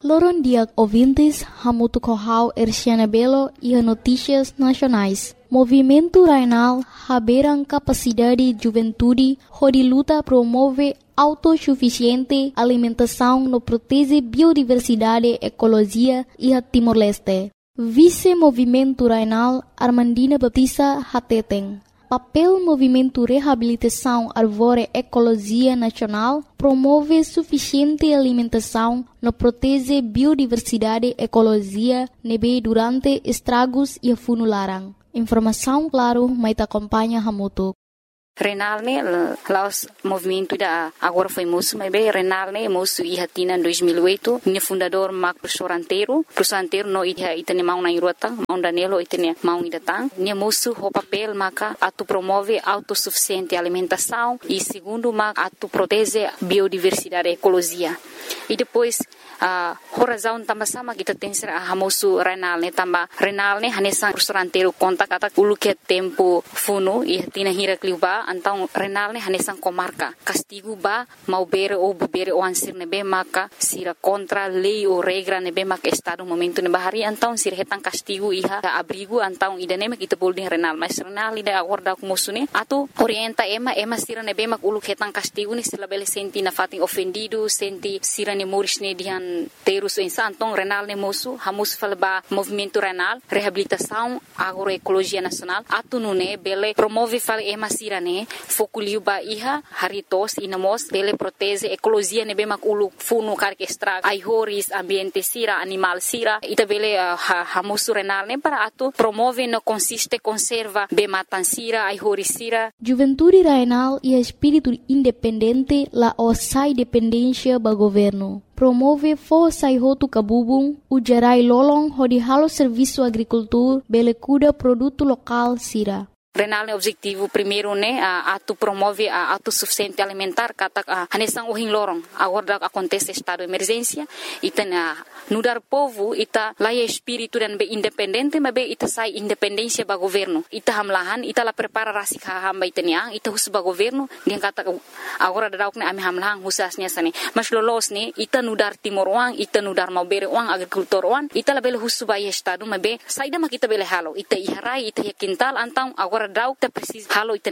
Loron dia ouvintes, Hamutu Kohau Erciana Belo e a Notícias Nacionais. Movimento Rainal haberam capacidade de juventude, onde luta promove autossuficiente alimentação no protege biodiversidade, ecologia e a Timor-Leste. Vice-Movimento Rainal Armandina Batista Hateteng. Papel Movimento Reabilitação Arvore Ecologia Nacional promove suficiente alimentação no protege biodiversidade ecologia nebe durante estragos e funularan. Informação claro, mas acompanha Hamutu. Renal ne laos movimento da agora foi moço, mas bem Renal ne moço e hatina em 2008, minha fundador Mark professor anteiro no itane mau na irota, mau Danilo itane mau idatang, minha moço o papel maka atu promove autossuficiente alimentação e segundo maka atu protege biodiversidade ecologia. E depois a razão também sama kita tem ser a moço Renal ne também Renal ne hanesan professor anteiro conta kata ulu que tempo funo e hatina hira kliuba então Renal ne hanesan comarca castigo ba mau bere ou bebere o ansir nebe maka sira contra lei ou regra nebe maka estado momento ne bahari então sira hetan castigo iha abrigo então idane mak kita boleh Renal mas Renal ida acorda com moço ne atu orienta ema sira nebe mak ulu hetan castigo ni sila bele senti na fating ofendido senti sira ne moris ne dihan terus insan então Renal ne moço hamus falba movimento Renal reabilitação agroecologia nacional atu nune bele promove fal ema sira ne fokuliu ba iha haritos inamos bele protege ecologia ne be mak ulu funu kar extra ai horis ambiente sira animal sira ita bele hamusu Renal ne para atu promove no consiste conserva be matan sira ai horis sira Juventude Rainal e espírito independente la osai dependência ba governo promove força e roto cabubung ujarai lolong hodi halo serviço agricultura bele cuda produto local sira Renal ne objetivo primeiro ne atu promove a autossuficiente alimentar kata hanesan ohin lorong agora acontece estado de emergência ita nudar povo ita laia espírito dan be independente mas be ita sai independência ba governo ita hamlahan ita la prepara rasi hamba itania ita hus ba governo dia kata agora dadauk ne ami hamlahan husasnya sane mas lolos ne ita nudar timor wang ita nudar mau bere wang agricultor wang ita la bele hus ba estado mas be saida mak ita bele halo ita iharai ita quintal antang agora dau ita precisa halo ita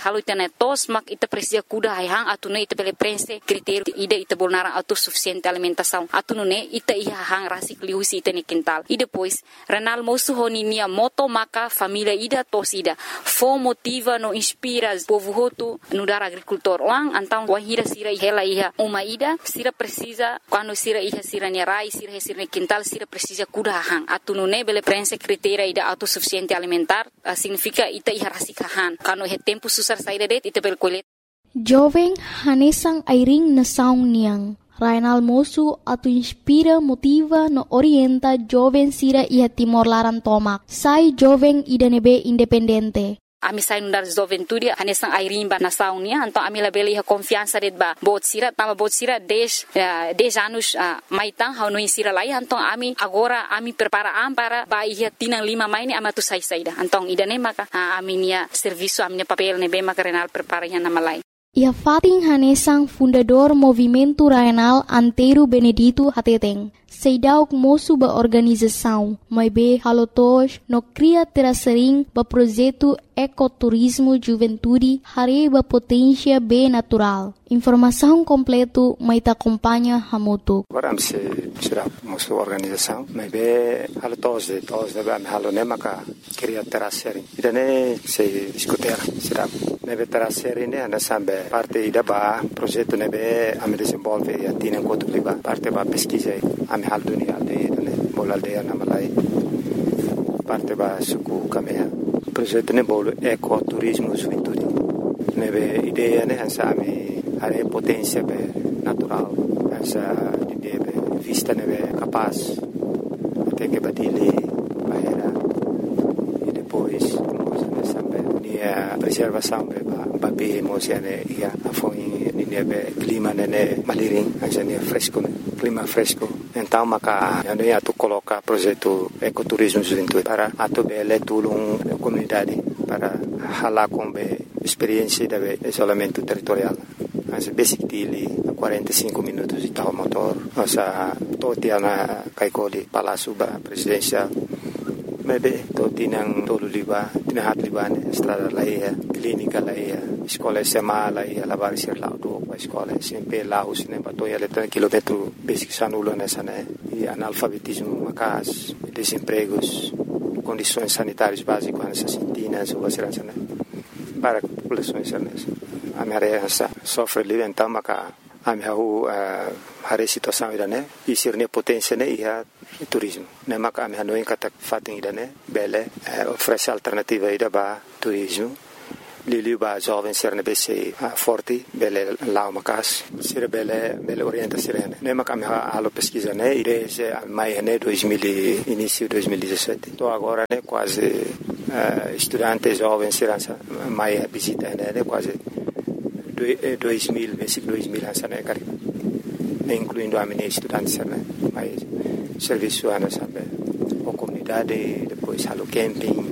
tos mak ita precisa kuda hang atune ita bele prense critério ida ita bolnara autossuficiente alimentação atune ita hang rasik liusi ita ne quintal e depois Renal moço honinia moto maka família ida tos ida fo motiva no inspira povo hotu no dar agricultor wang antang wahira sira hela iha uma ida sira precisa quando sira iha sira ne rai sira ne quintal sira precisa kuda hang atune bele prense critério ida autossuficiente alimentar significa ita iha rasikahan kano he tempo susar saída det ita bel kolet jovem hanesan airing na saung niang Rainal moço atu inspira motiva no orienta jovem sira iha Timor Laran tomak sai jovem ida nebe independente Ami sai nundar juventude hanesan airimba na saunia então ami la bele confiança det ba bot sira 10 anos maitan hau no insira lai então ami agora ami prepara para ba ia tinang 5 mai ni amatu sai saida então idane maka ami nia serviço ami papel ne be maka Renal prepara ya na malai Ia fating hanesang fundador Movimento Rainal Anteiro Benedito Hateteng. Seidauk moço ba organização, mas be halotos no cria terasering ba projeto ecoturismo juventude hare ba potência be natural. Informação completo mai ta acompanha Hamutu. Agora se será moço organização, mas be halotos de ba halone maka cria terasering. Idane se discutir será nebe terasering ne ana sambe parte da ba projeto nebe am desenvolve e atina enquanto ba parte ba pesquisa am hal dunia aldeia bol aldeia na malai parte ba suku kamea projeto ne bol ecoturismo juventude nebe ideia ne hansa ami hare potência be natural hansa ideia be vista nebe capaz até que badile bahera e depois nós sambe nia preservação be ba be mosiane ia afoi nebe clima ne maliring hansa ne fresco clima fresco então maka yani atu coloca projeto ecoturismo juventude para atu bele tulung comunidade para hala com be experiência de isolamento territorial as basic dele 45 minutos de tal motor. Nossa, todo dia na Kaikoli, Palácio Presidencial. Maybe todo tinang tolo liba, tinahat liba ne, estrada laia, clínica laia, escola SMA laia, lavar ser lá do escola, sempre lá os nem patoia letra quilômetro basic sanulo nessa né, e analfabetismo, macas, desempregos, condições sanitárias básicas nessas sintinas ou assim né, para populações nessa. A minha área sofre livre então maca a minha a situação ida né, e ser ne potência né e a turismo. Ne maka a minha não encata fating ida né, bele oferece alternativa ida ba turismo. Liliu ba jovem ser ne bese forte bele lá macas ser bele orienta ser ne maka a minha alo pesquisa né e desde maio né 2000 início 2017. Tô agora né quase estudante jovem ser maio visita né quase 2000, versículo 2000 essa né cara, incluindo a minha estudante né, mas serviço ana sabe, a comunidade depois halo camping,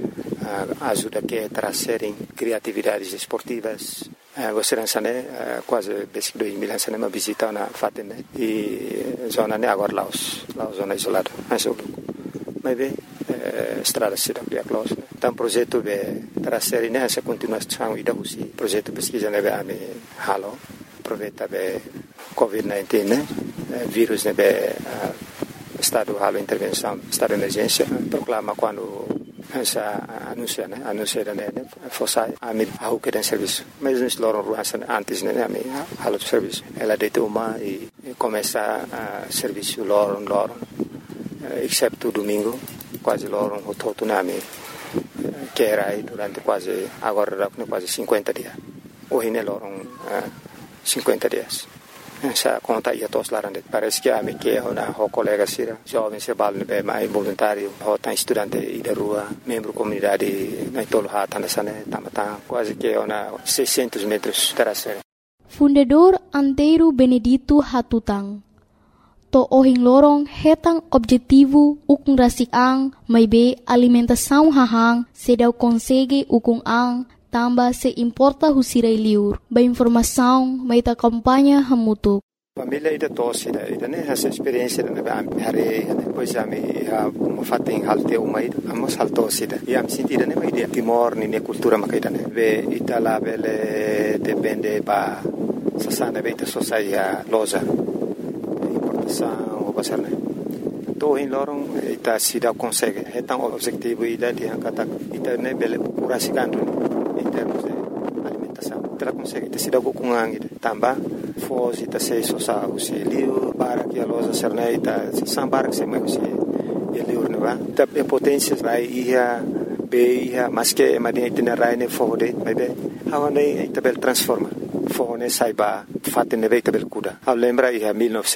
ajuda que trazerem criatividades esportivas, você essa né quase versículo 2000 essa né uma visita na fatem né e zona né agora Laos zona isolada, mas bem estrada cidade de Aclaus. Então projeto de trazer nessa continuação e da usi projeto pesquisa nebe a me halo aproveita be COVID-19 né vírus nebe estado halo intervenção estado de emergência proclama quando essa anuncia né fosse a me ao que tem serviço mas nos loram ruança antes né a me halo serviço ela deita uma e começa a serviço loram excepto domingo quase loram o todo nami que era aí durante quase agora quase 50 dias hoje ne loram 50 dias essa conta ia todos lá parece que a me que ona o colega sira jovem se bal ne mais voluntário o tá estudante e da rua membro comunidade na tolo hata nessa né tamata quase que ona 600 metros terraceira. Fundador Antero Benedito Hatutang to ohing lorong hetang objetivo ukung rasik ang may be alimentação hahang sedau consegue ukung ang tamba se importa husiray liur ba informação may ta kampanya hamutuk. Família ida tosse ida né essa experiência da hare depois a me uma fatem halte uma ida amos haltosse ida e am sentida né mai dia Timor ni cultura makaida né ve itala vele depende ba sasana beita sosaia loza o pasar né to em lorong ita sida consegue é tão objetivo ida de kata ita né bele curasicando em termos de alimentação ela consegue ita sida com ida tamba foz ita se sosa o se liu para que a loja ser né ita sambar que se mais se e liu né va ita potência vai ia be ia mas que madinha itinerária né fode vai be how né ita bel transforma fone saiba fatte ne veita bel cuda. Lembra in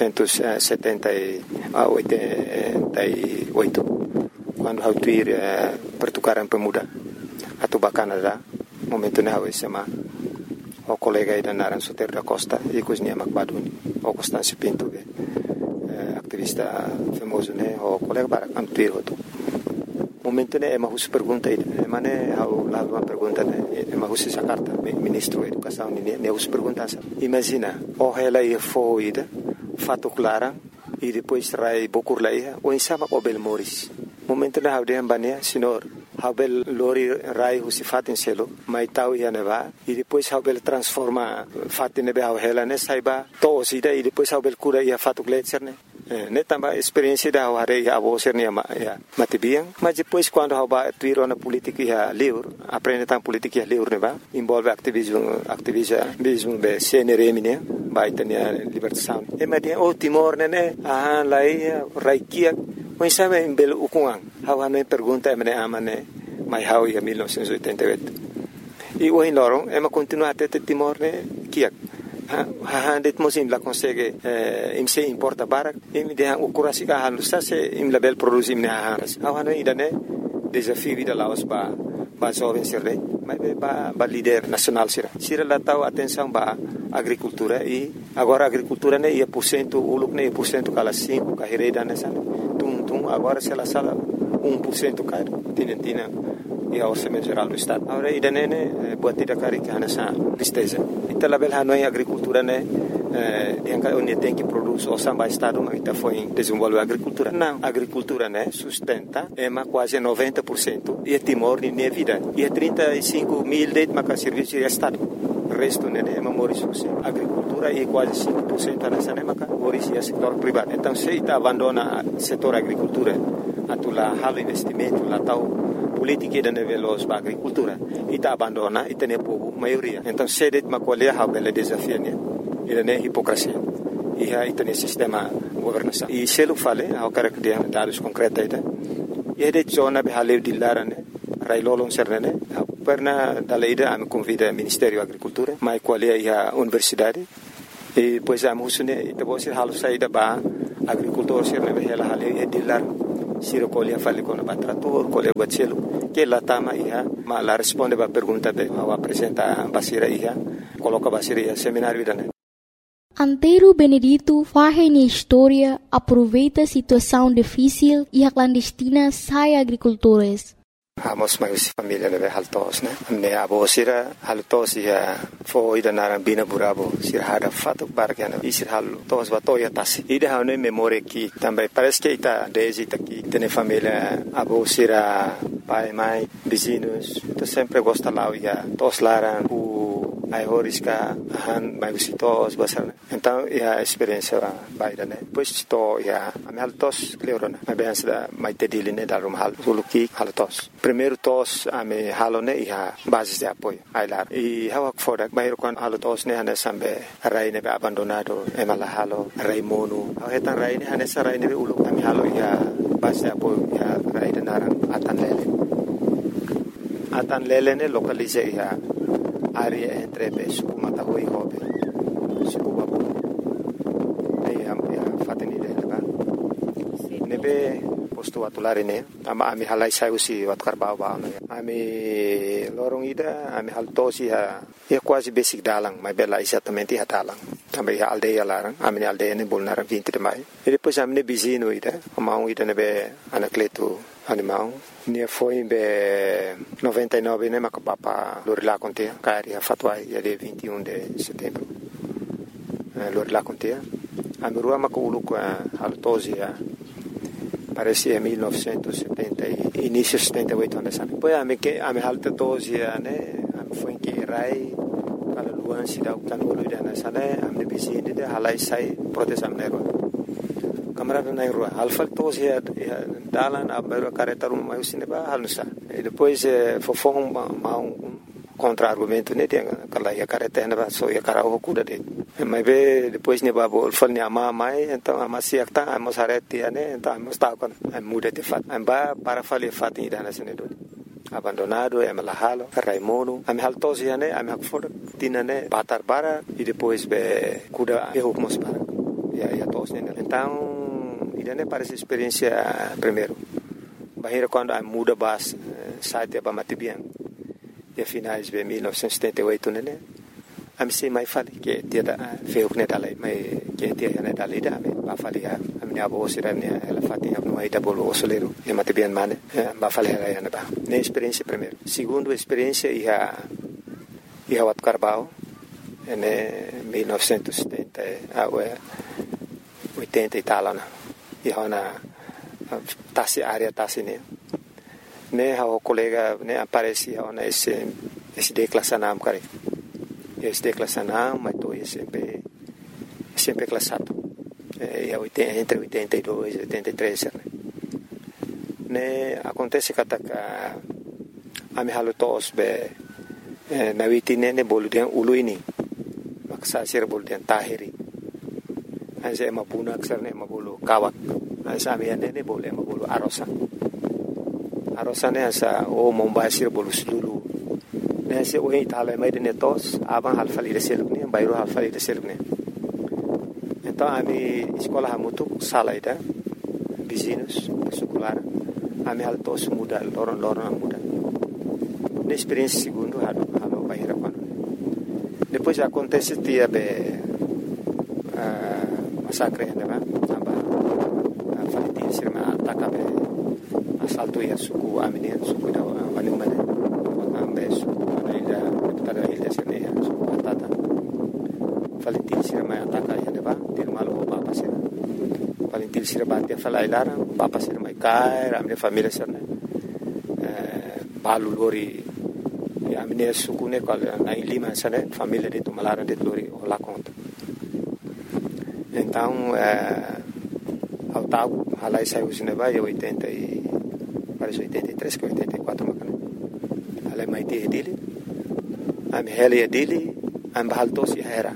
1988 quando hautuir pertukaran pemuda atau Canada momento ne hawe sama o colega ida naran Soter da Costa e cozinha Macbaduni o Constâncio Pinto activista famoso ne o colega para amtuir hoto momento ne ema hus pergunta ida mane hau la uma pergunta ne ema hus essa carta ministro da educação ne hus pergunta imagina o ela ia foida fato clara e depois rai bokur laia o insama o bel moris momento ne hau de ambania senhor hau bel lori rai hus fatin selo mai tau ia neva e depois hau bel transforma fatin ne hau ela ne saiba to sida e depois hau bel cura ia fato gletser ne também experiência da hare a você ne matibiang mas depois quando haba tuiro na política livre aprende tam política livre ne ba envolve ativismo be CNRM ne ba itania libertação e madia o Timor ne lai raikia o sabe em belo ukuang hawa ne pergunta me amane mai hau ia 1988 e o em lorong ema continua até Timor ne kiak det mosim la consegue im se importa barak im de o kurasi ka halu sa se im label produzim ne haras awano idane desafio vida laos ba jovem serre mas ba líder nacional sira la tau atenção ba agricultura e agora agricultura ne ia % uluk ne % kala 5 ka hereda ne san tum agora se la sala 1% ka tina e ao orçamento geral do estado agora idane ne buat tidak kari kana sa tristeza ita label hanoi agricultura ne onde tem que produzir o samba estado, mas está foi desenvolver a agricultura. Não, a agricultura, né, sustenta quase 90% e é Timor de minha vida. E é 35 mil de serviço de estado. O resto, né, é Maurício. A agricultura é quase 5% nessa, né, Maurício é setor privado. Então, se está abandona o setor agricultura, atular halo investimento, lá tal política de nível da agricultura, e está abandona e tem povo maioria. Então, se de uma colher há bela desafio, né, e é hipocrisia. E aí tem sistema governação. E se eu falei, eu quero que dê dados concretos, e é de zona behaleu de lara, né, railolong serna, né, perna dalaida a me convida ao Ministério da Agricultura, mas qual é a universidade, e depois a música, e depois halo saída para agricultor serna behela haleu é de lar, se recolhe a falar com o trator, colhe o bacelo, que lá tama ia, mas lá responde a pergunta de ao apresentar a basira ia, coloca a basira ia seminário da, né. Antero Benedito faz na história, aproveita a situação difícil e a clandestina sai agricultores. Amos mais família leve haltos, né? Me abo sira haltos ia foi da narambina burabo sira hada fato bargana e sira haltos batoya tasi. Ida hane memória que também parece que está desde aqui tem família abo sira pai mãe vizinhos, então sempre gosta lá ia tos laran ai horisca han mai visitos basar. Então a experiência baida, né? Pois to ia am haltos cleorona. Mas bem da mai tediline da rum hal suluki haltos. Primeiro tos ame halone ia basis de apoio ai lar. E hawak fodak bayro kan haltos ne hane sambe rai ne abandonado emala halo rai monu. Hetan rai ne hane sarai ne ulu ame halo ia basis de apoio ia rai de narang atan lele ne localize ia área entre suku matahui hobe suku babu ai am ya fateni de ba nebe posto atulare ne ama ami halai sai usi watkar bawa ami lorong ida ami haltosi ya quase basic dalang mas bela exatamente ha dalang também a aldeia larang ami aldeia ne bolnar 20 de mai e depois ami ne bizino ida amau ida nebe anacleto animal ne foi be 99 né macapapa lorila conte cari a fatuai dia 21 de setembro lorila conte a rua maculu com a haltosia parecia 1970 início 78 anos depois a me haltosia né foi que rai para luan se dá o canolo da nasane am de bizine de halai sai proteção nero camarada na rua alfa tosia dalan abero caretarum mais cineba halsa e depois fofong contra argumento ne tem aquela ia caretena ba so ia carao cuda de mas be depois ne babo falni ama mai então ama siakta ama sareti ne então ama sta con muda de fat amba para fali fat ida na senedo abandonado é malahalo raimono am haltosia ne am hakfor tinane batar bara e depois be cuda erro mos para ia tos ne então idane parece experiência primeiro bahira quando a muda bas site ba matibian e finais de 1978 né a me sei mais fale que dia da feu que dalai mai que dia né dalai da ba fale a minha avó serania ela fatia no aí da bolo osoleiro e matibian mane ba fale ela né ba ne experiência primeiro segundo experiência ia wat Carbao né 1970 a 80 e tal e hona tasi área tasi ne o colega ne aparecia ona esse declassanam cara esse declassanam mas tô sempre classado entre 82 e 83 ne acontece que a me halo tos be na witine ne boludian uluini maksa sir boludian tahiri asa mapuna ksarne mabulu kawak asa miane ne bole mabulu arosane asa o mombasir bolu sulu ne se o itala mai de netos aban halfali de selukne bayro halfali de selukne então ami escola hamutu salaida vizinhos secular ami haltos muda loron muda ne experiência segundo halo bahira quando depois acontece dia be massacre né aba falitin sirma atakabe assalto ia suku amine suku da wanumane ambe suku anaida tada ilha sene suku tata falitin sirma ataka ia neba til malo papa sira paling til sira batia falai lara papa sira mai kai ramne família sira balu lori a minha sucune qual na Lima sana família de Tumalara de lori lá conta então ao tal alai saiu cinema e 80 e parece 83 que 84 macana alai mai te dele am heli dele am bahaltos era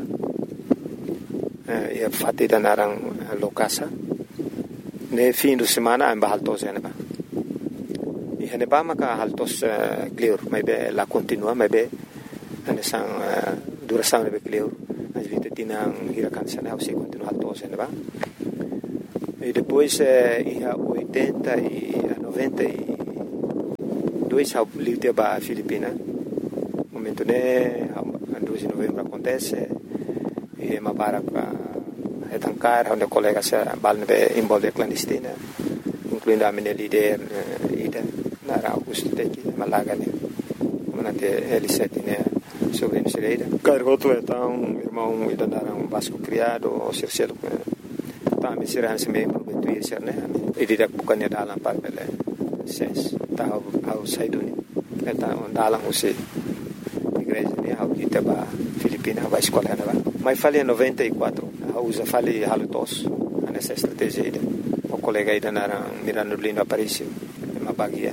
e fatti da narang lokasa ne fim de semana am bahaltos ena e ba maka haltos clear mai be la continua mai be ane sang duração be clear as vite tinang hirakan sana o se continua haltos ena ba e depois ia 80 e 92 ao livre ba Filipina momento ne 2 de novembro acontece e ma para etancar onde colega se balne envolve clandestina incluindo a minha líder ida Nara Augusto Teki Malagane Manate L7 né sobre Nicereira Cargoto então irmão ida Nara Vasco criado o Circelo tá me será se membro do ICR né e direct bukannya dalam parpele ses tá ao saiduni então dalam usi igreja né ao Itaba Filipina vai escola né mas falei 94 usa falei halutos nessa estratégia ida o colega ida Nara Mirano Lindo Aparicio bagia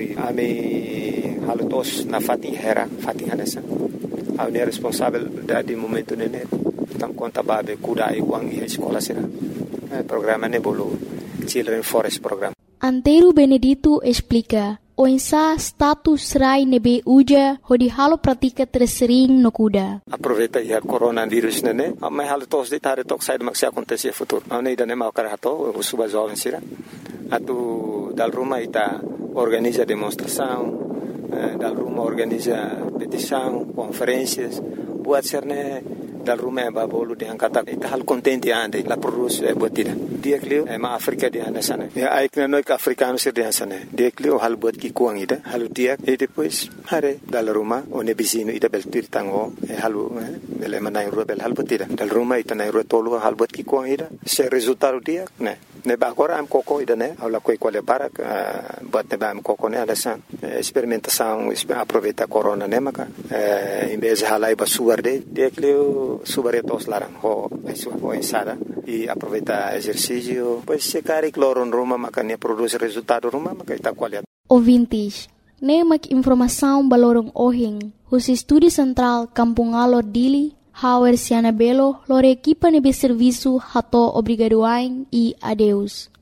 ami halutos na fatin hanesa au ne responsável de momento nene tam conta babe kuda e wang e escola sira programa ne bolo Children Forest program. Antero Benedito explica o insa status rai nebe uja hodi halo pratika tersering no kuda. Aproveita ia coronavírus nene amma halutos de tare tok sai maksi acontecer futuro ne ida ne mau karato o suba jovem sira atu dal rumah ita organiza demonstração dal rumah organiza petição conferências buat serne dal rumah babolu de angkata ita hal contente ande la produz buatida dia klio ma Afrika dia nasana ya aikna noi ka africano sir dia sana dia klio hal buat ki kuang ida halu dia e depois hare dal rumah one bizino ida beltir tango halu bele manai rubel hal buatida dal rumah ita nai rotolo hal buat ki kuang ida se resultado dia ne ba agora am coco ida ne aula coi quale para buat ne ba am coco ne ada san experimentação aproveita corona ne maka em vez de halai ba suar de klio subaretos larang ho ensada e aproveita exercício pois se cari cloron roma maka ne produz resultado roma maka ita qualidade ouvintes ne mak informação balorong ohing hus estúdio central Kampung Alor Dili Hauer Siana Belo lore equipa nebe serviço hato obrigadoain e adeus